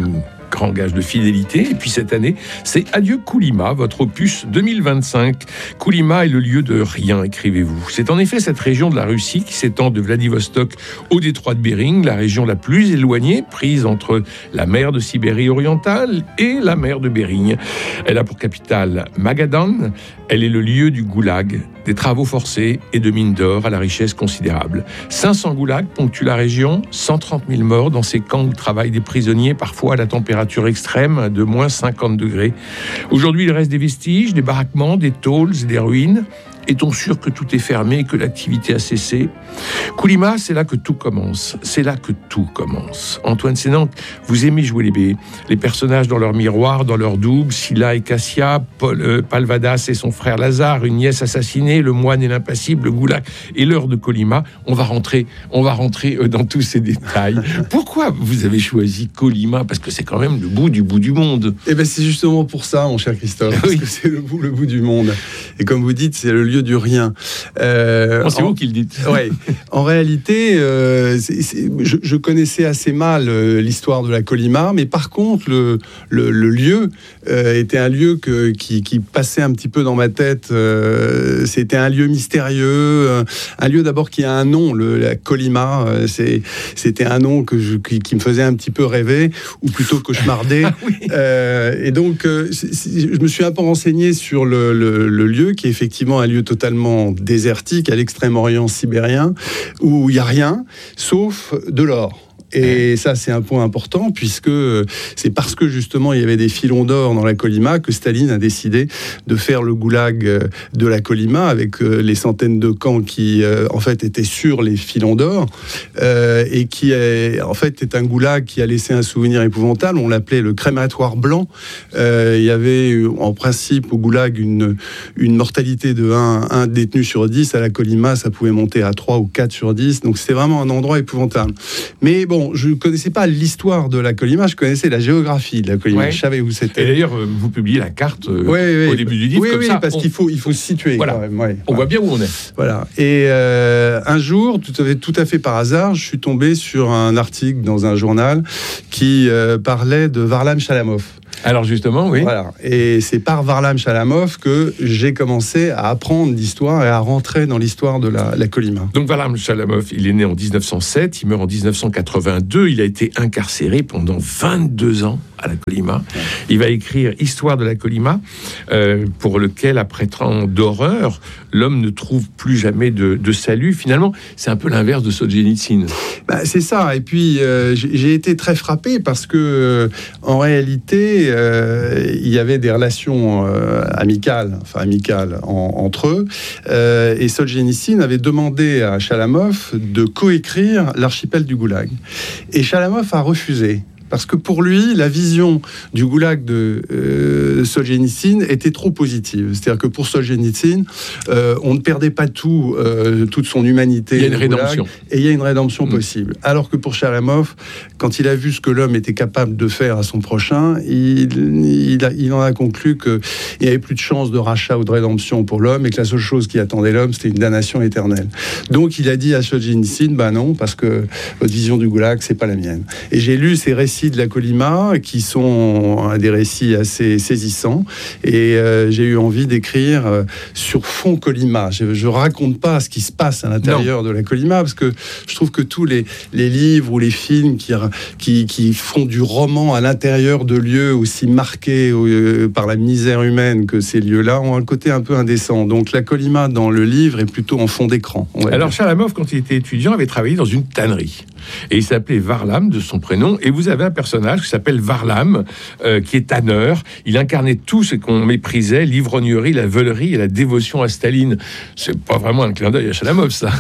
grand gage de fidélité. Et puis cette année, c'est Adieu Kolyma, votre opus deux mille vingt-cinq. Kolyma est le lieu de rien, écrivez-vous. C'est en effet cette région de la Russie qui s'étend de Vladivostok au détroit de Bering, la région la plus éloignée, prise entre la mer de Sibérie orientale et la mer de Bering. Elle a pour capitale Magadan. Elle est le lieu du goulag, des travaux forcés et de mines d'or à la richesse considérable. cinq cents goulags ponctuent la région, cent trente mille morts dans ces camps où travaillent des prisonniers, parfois à la température extrême de moins cinquante degrés. Aujourd'hui, il reste des vestiges, des baraquements, des tôles et des ruines. Est-on sûr que tout est fermé et que l'activité a cessé ? Kolyma, c'est là que tout commence. C'est là que tout commence. Antoine Sénanque, vous aimez jouer les baies. Les personnages dans leur miroir, dans leur double, Scylla et Cassia, Paul, euh, Palvadas et son frère Lazare, une nièce assassinée, le moine et l'impassible, le goulag et l'heure de Kolyma. On va rentrer, on va rentrer euh, dans tous ces détails. Pourquoi vous avez choisi Kolyma ? Parce que c'est quand même le bout du bout du monde. Eh ben c'est justement pour ça, mon cher Christophe, parce oui. que c'est le bout, le bout du monde. Et comme vous dites, c'est le lieu du rien. Euh, bon, c'est en, vous qui le dites. Ouais. En réalité, euh, c'est, c'est, je, je connaissais assez mal euh, l'histoire de la Kolyma, mais par contre, le, le, le lieu euh, était un lieu que, qui, qui passait un petit peu dans ma tête. Euh, c'était un lieu mystérieux, euh, un lieu d'abord qui a un nom, le, la Kolyma. Euh, c'est, c'était un nom que je, qui, qui me faisait un petit peu rêver, ou plutôt cauchemarder. Ah oui. euh, et donc, euh, c'est, c'est, je me suis un peu renseigné sur le, le, le lieu, qui est effectivement un lieu totalement désertique à l'extrême-orient sibérien, où il n'y a rien, sauf de l'or. Et ça, c'est un point important, puisque c'est parce que, justement, il y avait des filons d'or dans la Kolyma que Staline a décidé de faire le goulag de la Kolyma, avec les centaines de camps qui, en fait, étaient sur les filons d'or, euh, et qui, est, en fait, est un goulag qui a laissé un souvenir épouvantable. On l'appelait le crématoire blanc. Euh, il y avait, en principe, au goulag, une, une mortalité de un détenu sur dix. À la Kolyma, ça pouvait monter à trois ou quatre sur dix. Donc, c'était vraiment un endroit épouvantable. Mais bon, je ne connaissais pas l'histoire de la Kolyma, je connaissais la géographie de la Kolyma. Ouais. Je savais où c'était. Et d'ailleurs, vous publiez la carte euh, ouais, ouais, au début du livre. Oui, comme oui, ça, parce on... qu'il faut, il faut se situer. Voilà. Quand même. Ouais, on ouais. voit bien où on est. Voilà. Et euh, un jour, tout à, fait, tout à fait par hasard, je suis tombé sur un article dans un journal qui euh, parlait de Varlam Chalamov. Alors justement, oui. Voilà. Et c'est par Varlam Chalamov que j'ai commencé à apprendre l'histoire et à rentrer dans l'histoire de la, la Kolyma. Donc Varlam Chalamov, il est né en dix-neuf cent sept, il meurt en dix-neuf cent quatre-vingt-deux, il a été incarcéré pendant vingt-deux ans à la Kolyma. Il va écrire Histoire de la Kolyma, euh, pour lequel, après tant d'horreur, l'homme ne trouve plus jamais de, de salut. Finalement, c'est un peu l'inverse de Solzhenitsyn. Bah, c'est ça. Et puis, euh, j'ai, j'ai été très frappé parce que, euh, en réalité, euh, il y avait des relations euh, amicales, enfin amicales en, entre eux. Euh, et Solzhenitsyn avait demandé à Chalamov de coécrire L'archipel du Goulag. Et Chalamov a refusé. Parce que pour lui, la vision du goulag de euh, Solzhenitsyn était trop positive. C'est-à-dire que pour Solzhenitsyn, euh, on ne perdait pas tout, euh, toute son humanité. Il y a une rédemption. Et il y a une rédemption mmh. possible. Alors que pour Chalamov, quand il a vu ce que l'homme était capable de faire à son prochain, il, il, a, il en a conclu qu'il n'y avait plus de chance de rachat ou de rédemption pour l'homme et que la seule chose qui attendait l'homme, c'était une damnation éternelle. Donc il a dit à Solzhenitsyn, bah non, parce que votre vision du goulag, c'est pas la mienne. Et j'ai lu ces récits de la Kolyma qui sont des récits assez saisissants et euh, j'ai eu envie d'écrire euh, sur fond Kolyma. Je, je raconte pas ce qui se passe à l'intérieur non. de la Kolyma parce que je trouve que tous les, les livres ou les films qui, qui, qui font du roman à l'intérieur de lieux aussi marqués euh, par la misère humaine que ces lieux-là ont un côté un peu indécent. Donc la Kolyma dans le livre est plutôt en fond d'écran. Alors Chalamov, quand il était étudiant, avait travaillé dans une tannerie. Et il s'appelait Varlam, de son prénom. Et vous avez un personnage qui s'appelle Varlam, euh, qui est tanneur. Il incarnait tout ce qu'on méprisait, l'ivrognerie, la veulerie et la dévotion à Staline. C'est pas vraiment un clin d'œil à Chalamov, ça.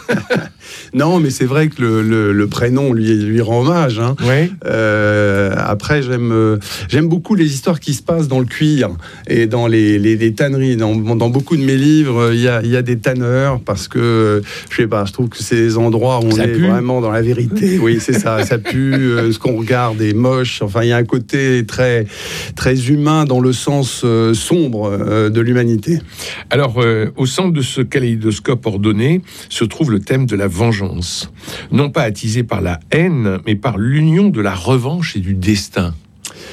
Non, mais c'est vrai que le, le, le prénom lui, lui rend hommage. Hein. Oui. Euh, après, j'aime, euh, j'aime beaucoup les histoires qui se passent dans le cuir et dans les, les, les tanneries. Dans, dans beaucoup de mes livres, il y a, y a des tanneurs parce que, je sais pas, je trouve que c'est des endroits où on ça est pue. Vraiment dans la vérité. Oui, c'est ça, ça pue. Euh, ce qu'on regarde est moche. Enfin, il y a un côté très, très humain dans le sens euh, sombre euh, de l'humanité. Alors, euh, au centre de ce kaléidoscope ordonné se trouve le thème de la vengeance. Non pas attisé par la haine, mais par l'union de la revanche et du destin.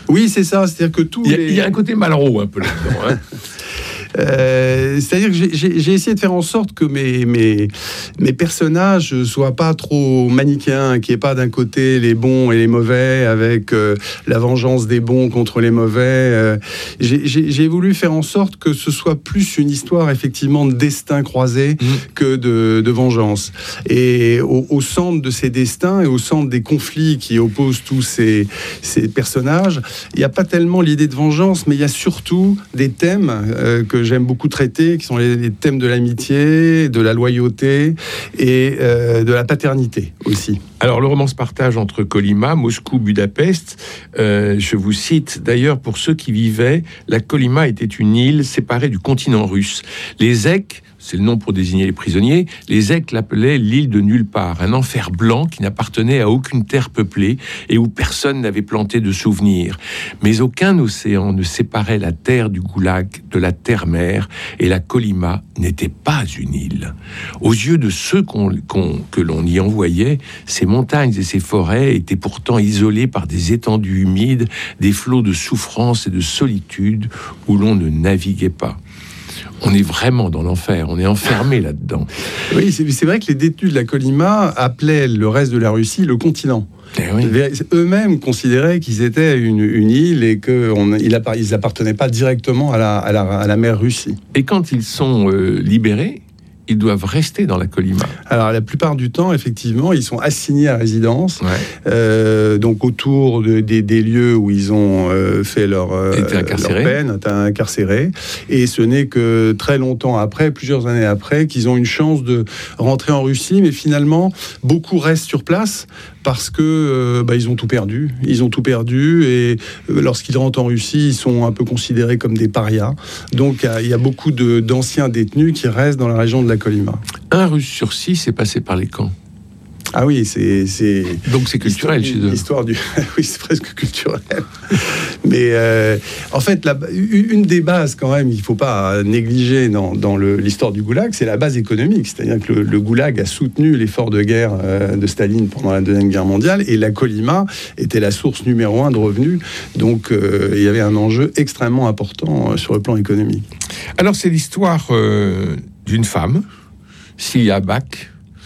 Oui, c'est ça. C'est-à-dire que tous il y a, les... il y a un côté Malraux un peu là-dedans. Hein. Euh, c'est-à-dire que j'ai, j'ai, j'ai essayé de faire en sorte que mes, mes, mes personnages ne soient pas trop manichéens, qu'il n'y ait pas d'un côté les bons et les mauvais, avec euh, la vengeance des bons contre les mauvais. Euh, j'ai, j'ai, j'ai voulu faire en sorte que ce soit plus une histoire effectivement de destin croisé mmh. que de, de vengeance. Et au, au centre de ces destins et au centre des conflits qui opposent tous ces, ces personnages, il n'y a pas tellement l'idée de vengeance, mais il y a surtout des thèmes euh, que j'aime beaucoup traiter, qui sont les, les thèmes de l'amitié, de la loyauté et euh, de la paternité aussi. Alors, le roman se partage entre Kolyma, Moscou, Budapest. Euh, je vous cite, d'ailleurs, pour ceux qui vivaient, la Kolyma était une île séparée du continent russe. Les Zèques, c'est le nom pour désigner les prisonniers, les Zèques l'appelaient l'île de nulle part, un enfer blanc qui n'appartenait à aucune terre peuplée et où personne n'avait planté de souvenirs. Mais aucun océan ne séparait la terre du goulag de la terre-mère, et la Kolyma n'était pas une île. Aux yeux de ceux qu'on, qu'on, que l'on y envoyait, ces montagnes et ces forêts étaient pourtant isolées par des étendues humides, des flots de souffrance et de solitude où l'on ne naviguait pas. On est vraiment dans l'enfer, on est enfermé là-dedans. Oui, c'est, c'est vrai que les détenus de la Kolyma appelaient le reste de la Russie le continent. Eh oui. Eux-mêmes considéraient qu'ils étaient une, une île et qu'ils n'appartenaient pas directement à la, à, la, à la mer Russie. Et quand ils sont euh, libérés, ils doivent rester dans la Kolyma. Alors, la plupart du temps, effectivement, ils sont assignés à résidence, ouais. euh, donc autour de, des, des lieux où ils ont euh, fait leur, euh, leur peine, incarcérés. Et ce n'est que très longtemps après, plusieurs années après, qu'ils ont une chance de rentrer en Russie. Mais finalement, beaucoup restent sur place parce que euh, bah, ils ont tout perdu. Ils ont tout perdu et euh, lorsqu'ils rentrent en Russie, ils sont un peu considérés comme des parias. Donc, il y, y a beaucoup de, d'anciens détenus qui restent dans la région de la Kolyma. Un Russe sur six est passé par les camps. Ah oui, c'est... c'est Donc c'est culturel chez eux. L'histoire du... Oui, c'est presque culturel. Mais euh, en fait, la... une des bases quand même, il ne faut pas négliger dans, dans le, l'histoire du goulag, c'est la base économique. C'est-à-dire que le, le goulag a soutenu l'effort de guerre euh, de Staline pendant la Deuxième Guerre mondiale et la Kolyma était la source numéro un de revenus. Donc euh, il y avait un enjeu extrêmement important euh, sur le plan économique. Alors c'est l'histoire euh, d'une femme, Silia Bak,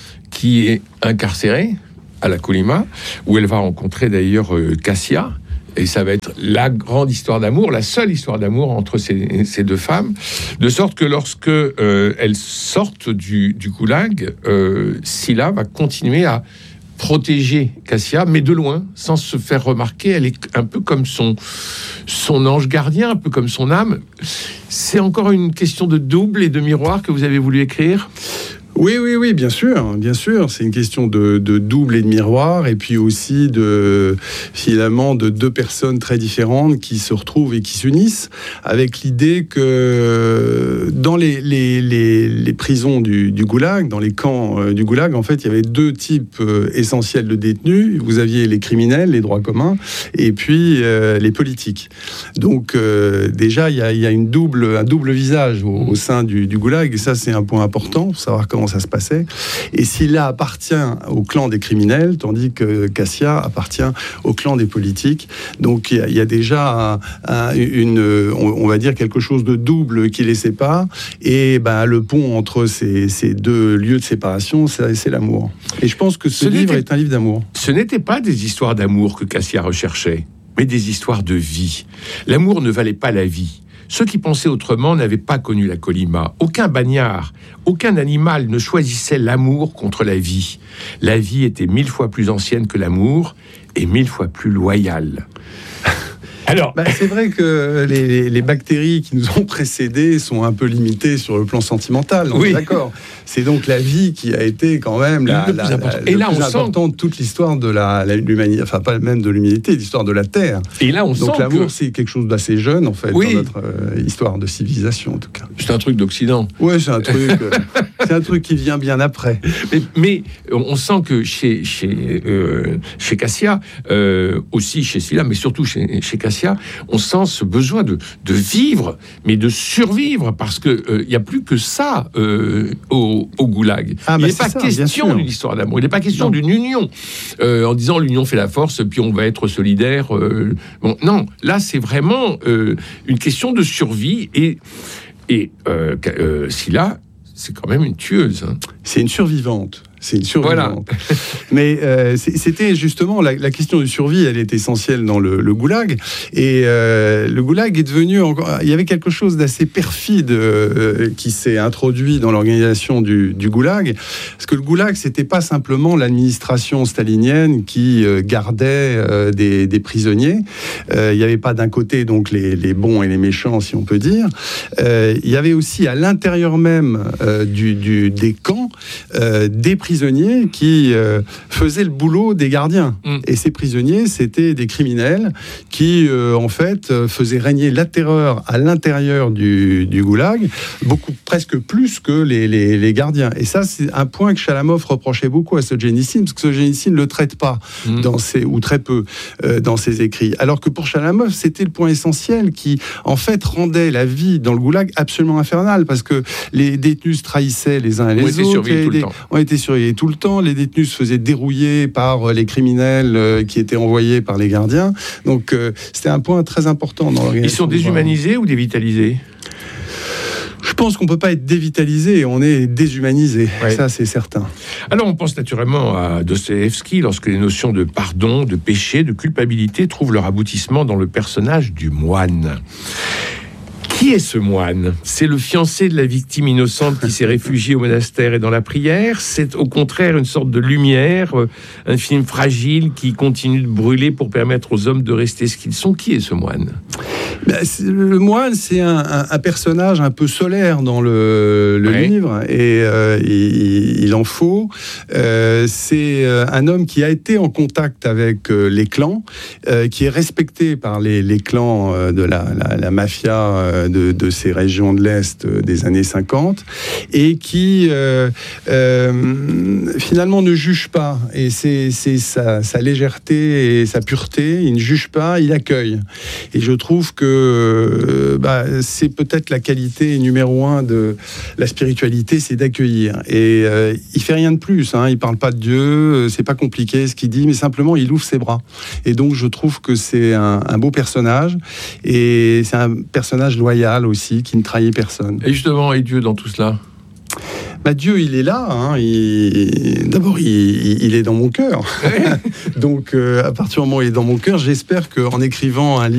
qui est incarcérée à la Kolyma, où elle va rencontrer d'ailleurs euh, Kassia, et ça va être la grande histoire d'amour, la seule histoire d'amour entre ces, ces deux femmes, de sorte que lorsque euh, elles sortent du, du goulag, euh, Silla va continuer à protéger Kassia, mais de loin, sans se faire remarquer. Elle est un peu comme son, son ange gardien, un peu comme son âme. C'est encore une question de double et de miroir que vous avez voulu écrire ? Oui, oui, oui, bien sûr, bien sûr. C'est une question de, de double et de miroir, et puis aussi de finalement de deux personnes très différentes qui se retrouvent et qui s'unissent, avec l'idée que dans les, les, les, les prisons du, du goulag, dans les camps euh, du goulag, en fait, il y avait deux types euh, essentiels de détenus. Vous aviez les criminels, les droits communs, et puis euh, les politiques. Donc euh, déjà, il y a, il y a une double, un double visage au, au sein du, du goulag, et ça, c'est un point important pour savoir comment ça se passait. Et Silla appartient au clan des criminels, tandis que Kassia appartient au clan des politiques. Donc il y, y a déjà un, un, une, on, on va dire quelque chose de double qui les sépare. Et ben, le pont entre ces, ces deux lieux de séparation, c'est, c'est l'amour. Et je pense que ce, ce livre est un livre d'amour. Ce n'était pas des histoires d'amour que Kassia recherchait, mais des histoires de vie. L'amour ne valait pas la vie. Ceux qui pensaient autrement n'avaient pas connu la Kolyma. Aucun bagnard, aucun animal ne choisissait l'amour contre la vie. La vie était mille fois plus ancienne que l'amour et mille fois plus loyale. Alors, bah, c'est vrai que les, les, les bactéries qui nous ont précédés sont un peu limitées sur le plan sentimental. On oui. est d'accord. C'est donc la vie qui a été quand même la, le la, plus important. la, et le là, plus on important sent... de toute l'histoire de la, la, l'humanité, enfin pas même de l'humanité, l'histoire de la Terre. Et là, on donc sent l'amour, que... c'est quelque chose d'assez jeune en fait oui. dans notre euh, histoire de civilisation en tout cas. C'est un truc d'Occident. Ouais, c'est un truc, euh, c'est un truc qui vient bien après. Mais, mais on sent que chez chez euh, chez Kassia, euh, aussi chez Silla, mais surtout chez chez Kassia, on sent ce besoin de, de vivre, mais de survivre, parce qu'il n'y euh, a plus que ça euh, au, au, au goulag. Ah, il bah n'est pas ça, question d'une histoire d'amour, il n'est pas question non. d'une union, euh, en disant l'union fait la force, puis on va être solidaire. Euh, bon, non, là c'est vraiment euh, une question de survie, et, et euh, euh, Scylla, c'est quand même une tueuse. Hein. C'est une survivante. C'est une survivante. Voilà. Mais euh, c'était justement la, la question de survie, elle est essentielle dans le, le goulag. Et euh, le goulag est devenu encore. Il y avait quelque chose d'assez perfide euh, qui s'est introduit dans l'organisation du, du goulag. Parce que le goulag, c'était pas simplement l'administration stalinienne qui euh, gardait euh, des, des prisonniers. Euh, il n'y avait pas d'un côté donc les, les bons et les méchants, si on peut dire. Euh, il y avait aussi à l'intérieur même euh, du, du, des camps euh, des prisonniers prisonniers qui euh, faisaient le boulot des gardiens. Mmh. Et ces prisonniers, c'était des criminels qui, euh, en fait, faisaient régner la terreur à l'intérieur du, du goulag, beaucoup, presque plus que les, les, les gardiens. Et ça, c'est un point que Chalamov reprochait beaucoup à Solzhenitsyn, parce que Solzhenitsyn ne le traite pas, mmh. dans ses, ou très peu, euh, dans ses écrits. Alors que pour Chalamov, c'était le point essentiel qui, en fait, rendait la vie dans le goulag absolument infernale, parce que les détenus se trahissaient les uns et les autres, et les, ont été surveillés tout le temps, les détenus se faisaient dérouiller par les criminels euh, qui étaient envoyés par les gardiens. Donc euh, c'était un point très important dans l'organisation. Ils sont déshumanisés ou dévitalisés ? Je pense qu'on ne peut pas être dévitalisé, on est déshumanisé, ouais. Ça c'est certain. Alors on pense naturellement à Dostoïevski lorsque les notions de pardon, de péché, de culpabilité trouvent leur aboutissement dans le personnage du moine. Qui est ce moine ? C'est le fiancé de la victime innocente qui s'est réfugié au monastère et dans la prière ? C'est au contraire une sorte de lumière, un film fragile qui continue de brûler pour permettre aux hommes de rester ce qu'ils sont. Qui est ce moine ? Ben, le moine, c'est un, un, un personnage un peu solaire dans le, le ouais. livre, et euh, il, il en faut. Euh, c'est un homme qui a été en contact avec euh, les clans, euh, qui est respecté par les, les clans euh, de la, la, la mafia euh, de, de ces régions de l'Est euh, des années cinquante, et qui euh, euh, finalement ne juge pas. Et c'est, c'est sa, sa légèreté et sa pureté. Il ne juge pas, il accueille. Et je trouve que Euh, bah, c'est peut-être la qualité numéro un de la spiritualité, c'est d'accueillir. Et euh, il fait rien de plus, hein, il parle pas de Dieu, c'est pas compliqué ce qu'il dit, mais simplement il ouvre ses bras. Et donc je trouve que c'est un, un beau personnage, et c'est un personnage loyal aussi, qui ne trahit personne. Et justement, et Dieu dans tout cela ? Bah, Dieu, il est là. Hein. Il... D'abord, il, il est dans mon cœur. Donc, euh, à partir du moment où il est dans mon cœur, j'espère qu'en écrivant un livre,